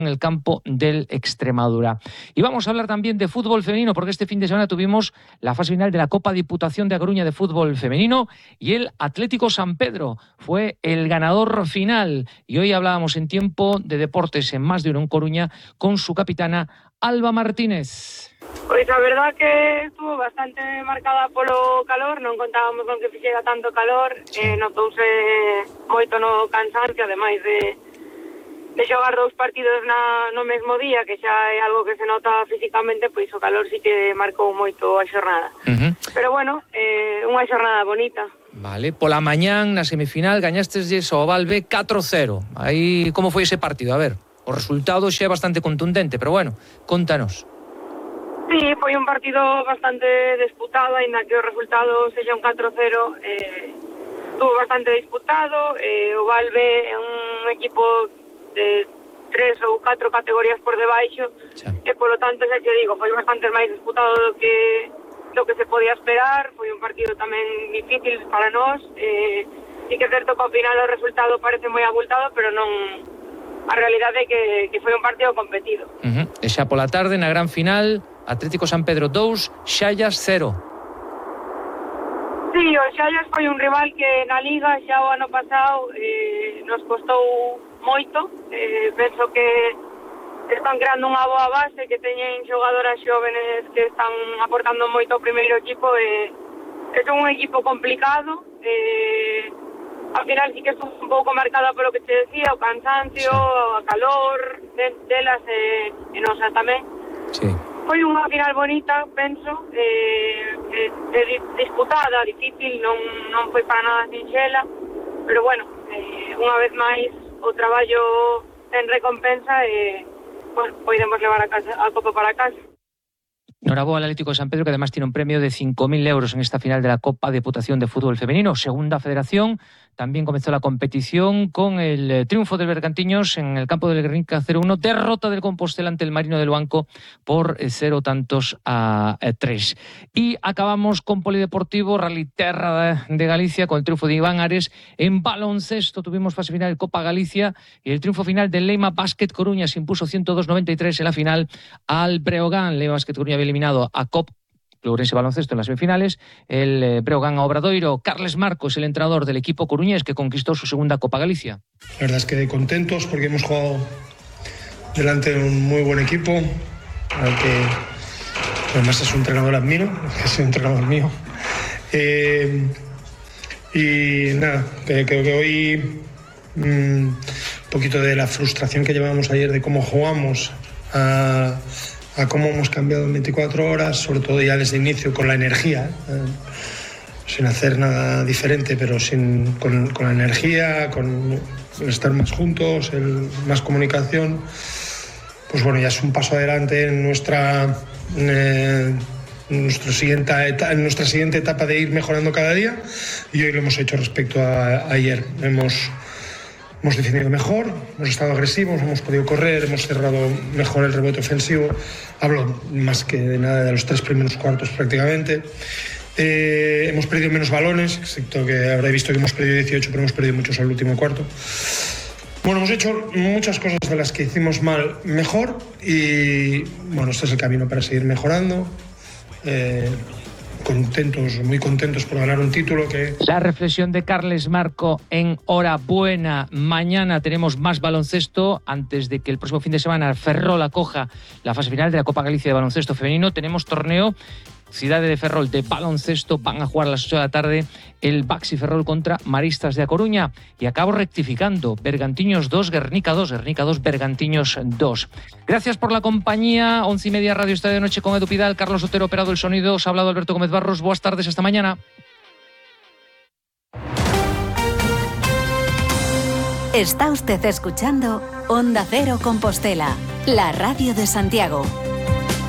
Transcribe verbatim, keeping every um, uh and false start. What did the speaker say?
en el campo del Extremadura. Y vamos a hablar también de fútbol femenino, porque este fin de semana tuvimos la fase final de la Copa Diputación de A Coruña de fútbol femenino y el Atlético San Pedro fue el ganador final. Y hoy hablábamos en Tiempo de Deportes en Más de Uno en Coruña con su capitana Alba Martínez. Pois a verdad que estuvo bastante marcada polo calor, non contábamos con que fixera tanto calor, sí. eh, notouse moito no cansancio, ademais de, de xogar dous partidos na, no mesmo día, que xa é algo que se nota físicamente, pois o calor sí que marcou moito a xornada. Uh-huh. Pero bueno, eh, unha xornada bonita. Vale, pola mañán na semifinal gañasteslle ao Valve catro cero. Aí como foi ese partido? A ver, o resultado xa é bastante contundente, pero bueno, contanos. Sí, foi un partido bastante disputado, ainda que o resultado sexa un catro cero, eh, estuvo bastante disputado, eh, o Valve é un equipo de tres ou catro categorías por debaixo, sí. E polo tanto, xa que digo, foi bastante máis disputado do que do que se podía esperar, foi un partido tamén difícil para nós, eh, e que certo que ao final o resultado parece moi abultado, pero non... A realidade é que, que foi un partido competido. Uh-huh. E xa pola tarde, na gran final, Atlético San Pedro dous, Xallas cero. Sí, o Xallas foi un rival que na Liga xa o ano pasado eh, nos costou moito. Eh, penso que están creando unha boa base, que teñen xogadoras xóvenes que están aportando moito ao primeiro equipo. Eh, é un equipo complicado, eh, al final sí que estuvo un pouco marcada polo que te decía, o cansancio, sí. A calor, de, delas e, e nosa tamén. Sí. Foi unha final bonita, penso, eh, eh, eh, disputada, difícil, non, non foi para nada sinxela, pero bueno, eh, unha vez máis o traballo ten recompensa e pues, podemos levar a, casa, a copa para casa. Noraboa al Atlético de San Pedro, que además tiene un premio de cinco mil euros en esta final de la Copa Diputación de Fútbol Femenino. Segunda Federación, también comenzó la competición con el eh, triunfo del Bergantiños en el campo del Guernica cero uno, derrota del Compostela ante el Marino del Banco por eh, cero tantos a eh, tres. Y acabamos con Polideportivo, Rally Terra de Galicia, con el triunfo de Iván Ares. En baloncesto tuvimos fase final de Copa Galicia y el triunfo final del Leima Basket Coruña se impuso ciento dos noventa y tres en la final al Breogán. Leima Basket Coruña había eliminado a C O P Ourense Baloncesto en las semifinales. El eh, Breogán a Obradoiro. Carles Marcos, el entrenador del equipo coruñés que conquistó su segunda Copa Galicia. La verdad es que contentos porque hemos jugado delante de un muy buen equipo al que además es un entrenador admiro, que es un entrenador mío. Eh, y nada, que, creo que hoy un mm, poquito de la frustración que llevábamos ayer de cómo jugamos a a cómo hemos cambiado en veinticuatro horas, sobre todo ya desde el inicio con la energía, eh, sin hacer nada diferente, pero sin, con, con la energía, con el estar más juntos, el, más comunicación, pues bueno, ya es un paso adelante en nuestra, eh, nuestro siguiente etapa, en nuestra siguiente etapa de ir mejorando cada día, y hoy lo hemos hecho respecto a, a ayer. Hemos Hemos defendido mejor, hemos estado agresivos, hemos podido correr, hemos cerrado mejor el rebote ofensivo. Hablo más que de nada de los tres primeros cuartos prácticamente. Eh, hemos perdido menos balones, excepto que habré visto que hemos perdido dieciocho, pero hemos perdido muchos al último cuarto. Bueno, hemos hecho muchas cosas de las que hicimos mal mejor y bueno, este es el camino para seguir mejorando. Eh, contentos, muy contentos por ganar un título que... La reflexión de Carles Marco en Hora Buena. Mañana tenemos más baloncesto antes de que el próximo fin de semana Ferrol acoja la fase final de la Copa Galicia de baloncesto femenino. Tenemos torneo Cidade de Ferrol de baloncesto. Van a jugar a las ocho de la tarde el Baxi Ferrol contra Maristas de A Coruña. Y acabo rectificando, Bergantiños dos, Guernica dos, Guernica dos, Bergantiños dos. Gracias por la compañía. Once y media Radio Estadio de Noche con Edu Pidal, Carlos Otero operado el sonido. Os ha hablado Alberto Gómez Barros. Buenas tardes, hasta mañana. Está usted escuchando Onda Cero Compostela, la radio de Santiago.